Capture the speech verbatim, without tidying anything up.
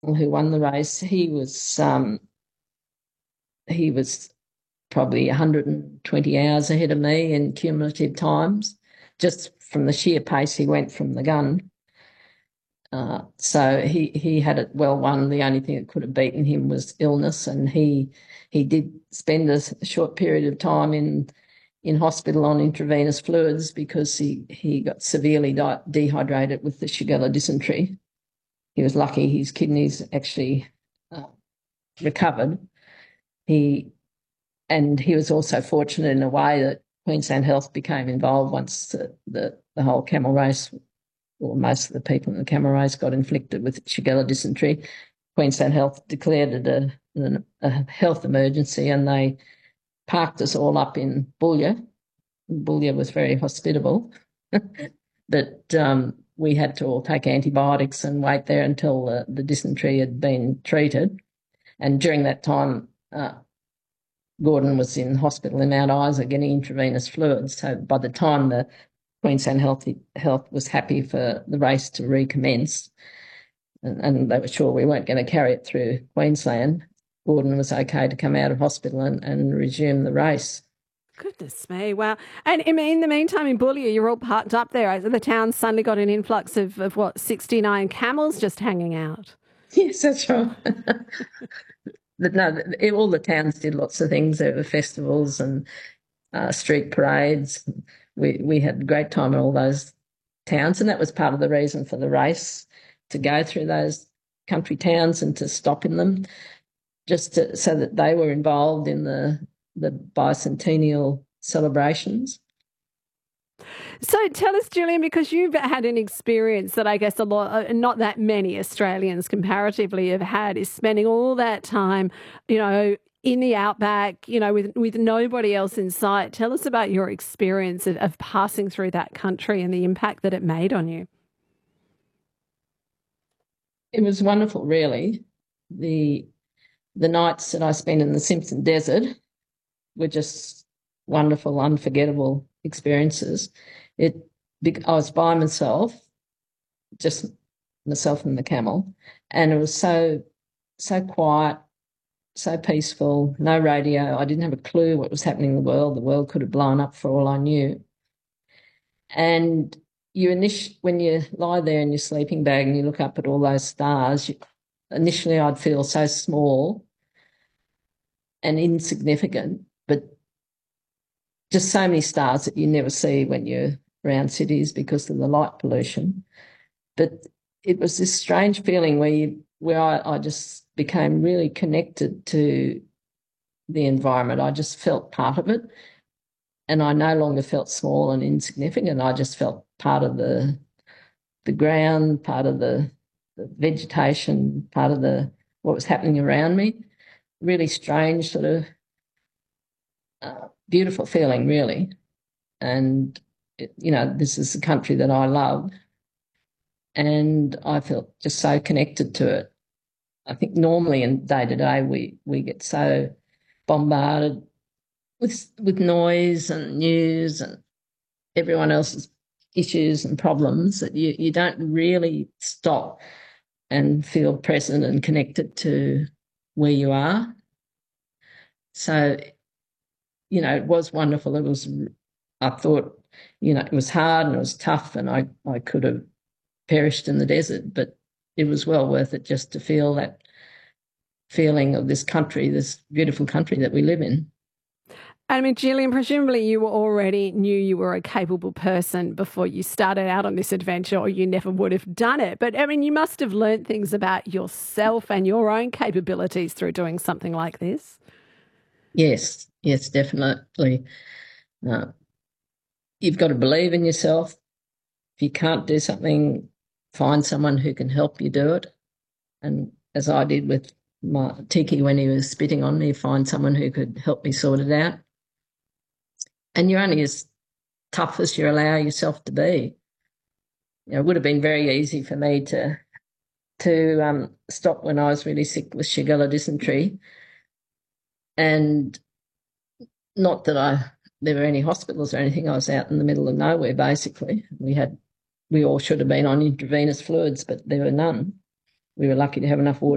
who won the race, he was um, he was probably one hundred twenty hours ahead of me in cumulative times, just from the sheer pace he went from the gun. Uh, so he he had it well won. The only thing that could have beaten him was illness, and he he did spend a short period of time in in hospital on intravenous fluids because he he got severely di- dehydrated with the Shigella dysentery. He was lucky his kidneys actually uh, recovered. He and he was also fortunate in a way that Queensland Health became involved once the, the, the whole camel race, or most of the people in the camel race, got inflicted with Shigella dysentery. Queensland Health declared it a, a health emergency, and they parked us all up in Boulia. Boulia was very hospitable, but um, we had to all take antibiotics and wait there until the, the dysentery had been treated. And during that time, uh, Gordon was in hospital in Mount Isa getting intravenous fluids. So by the time the Queensland Health, Health was happy for the race to recommence, and, and they were sure we weren't going to carry it through Queensland, Gordon was okay to come out of hospital and, and resume the race. Goodness me, wow. And in the meantime, in Boulia, you're all parked up there. The town suddenly got an influx of, of what, sixty-nine camels just hanging out. Yes, that's right. But no, all the towns did lots of things. There were festivals and uh, street parades. We we had a great time in all those towns, and that was part of the reason for the race, to go through those country towns and to stop in them, just to, so that they were involved in the the bicentennial celebrations. So tell us, Gillian, because you've had an experience that I guess a lot, not that many Australians comparatively have had, is spending all that time, you know, in the outback, you know, with with nobody else in sight. Tell us about your experience of, of passing through that country and the impact that it made on you. It was wonderful, really. The the nights that I spent in the Simpson Desert were just wonderful, unforgettable experiences. It, I was by myself, just myself and the camel, and it was so, so quiet, so peaceful, no radio. I didn't have a clue what was happening in the world. The world could have blown up for all I knew. And you init- when you lie there in your sleeping bag and you look up at all those stars, you, initially I'd feel so small and insignificant, but just so many stars that you never see when you're around cities because of the light pollution. But it was this strange feeling where you, where I, I just became really connected to the environment. I just felt part of it, and I no longer felt small and insignificant. I just felt part of the the ground, part of the, the vegetation, part of the what was happening around me. Really strange, sort of uh, beautiful feeling, really. And it, you know, this is a country that I love, and I felt just so connected to it. I think normally in day to day we we get so bombarded with with noise and news and everyone else's issues and problems that you, you don't really stop and feel present and connected to where you are. So, you know, it was wonderful. It was, I thought, you know, it was hard and it was tough, and I, I could have perished in the desert, but it was well worth it just to feel that feeling of this country, this beautiful country that we live in. I mean, Gillian, presumably you already knew you were a capable person before you started out on this adventure, or you never would have done it. But, I mean, you must have learnt things about yourself and your own capabilities through doing something like this. Yes, yes, definitely. Uh, you've got to believe in yourself. If you can't do something, find someone who can help you do it. And as I did with my Tiki when he was spitting on me, find someone who could help me sort it out. And you're only as tough as you allow yourself to be. You know, it would have been very easy for me to to um, stop when I was really sick with Shigella dysentery, and not that I there were any hospitals or anything. I was out in the middle of nowhere, basically. We had we all should have been on intravenous fluids, but there were none. We were lucky to have enough water